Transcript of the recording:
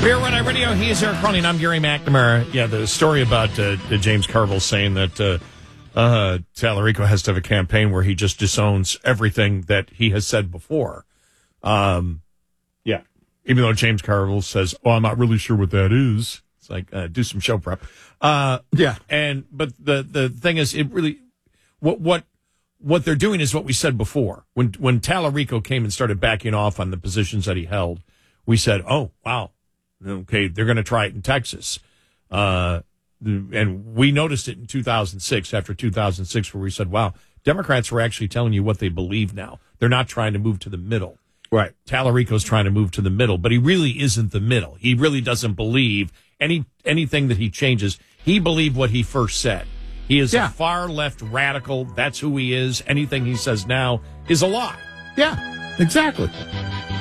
Beer One Eye Radio, he is Eric Cronin. I'm Gary McNamara. Yeah, the story about James Carville saying that Tallarico has to have a campaign where he just disowns everything that he has said before. Yeah, even though James Carville says, "Oh, I'm not really sure what that is." It's like do some show prep. But the thing is, it really what they're doing is what we said before. When Tallarico came and started backing off on the positions that he held, we said, "Oh, wow, okay, they're going to try it in Texas." And we noticed it in 2006, after 2006, where we said, wow, Democrats are actually telling you what they believe now. They're not trying to move to the middle. Right. Tallarico's trying to move to the middle, but he really isn't the middle. He really doesn't believe anything that he changes. He believed what he first said. He is a far left radical. That's who he is. Anything he says now is a lie. Yeah, exactly.